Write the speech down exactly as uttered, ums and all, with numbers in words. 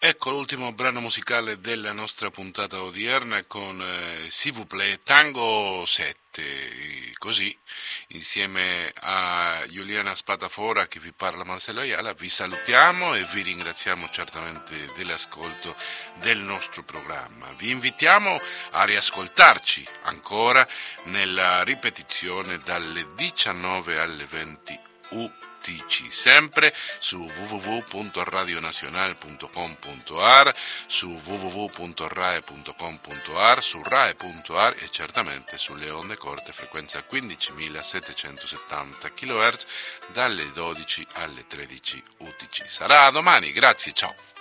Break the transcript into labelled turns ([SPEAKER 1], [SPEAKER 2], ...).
[SPEAKER 1] Ecco l'ultimo brano musicale della nostra puntata odierna con eh, S'il vous plaît, Tango sette, così insieme a Giuliana Spadafora che vi parla Marcello Aiala vi salutiamo e vi ringraziamo certamente dell'ascolto del nostro programma. Vi invitiamo a riascoltarci ancora nella ripetizione dalle diciannove alle venti U T C, sempre su w w w punto radio nazionale punto com punto a r, su w w w punto rai punto com punto a r, su rai punto a r e certamente sulle onde corte frequenza quindicimilasettecentosettanta chilohertz dalle dodici alle tredici U T C. Sarà a domani, grazie, ciao!